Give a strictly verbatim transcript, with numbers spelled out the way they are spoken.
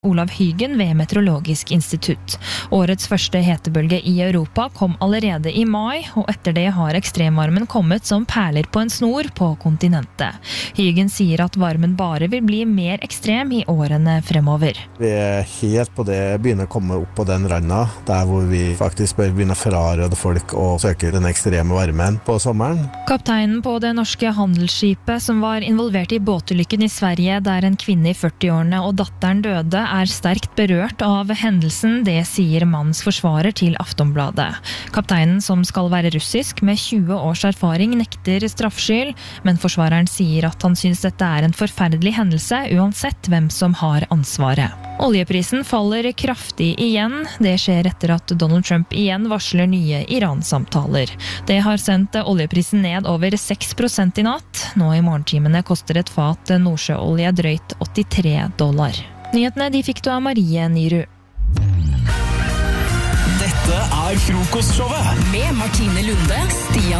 Olav Hygen ved Meteorologisk institutt. Årets første hetebølge i Europa kom allerede i mai, og etter det har ekstremvarmen kommet som perler på en snor på kontinentet. Hygen sier at varmen bare vil bli mer ekstrem i årene fremover. Vi er helt på det, begynner å komme opp på den randa, der hvor vi faktisk bør begynne å fraråde folk å søke den ekstreme varmen på sommeren. Kapteinen på det norske handelsskipet som var involvert i båtulykken i Sverige, der en kvinne i førti-årene og datteren døde, er sterkt berørt av hendelsen, det sier mannens forsvarer til Aftonbladet. Kapteinen, som skal være russisk med tjue års erfaring, nekter straffskyld, men forsvareren sier at han synes dette er en forferdelig hendelse, uansett hvem som har ansvaret. Oljeprisen faller kraftig igjen. Det skjer etter at Donald Trump igjen varsler nye Iran-samtaler. Det har sendt oljeprisen ned over seks prosent i natt. Nå i morgentimene koster et fat nordsjøolje drøyt åttitre dollar. Nyhetene de fikk du av Marie Nyru. Dette er Frokostshowet med Martine Lunde, Stian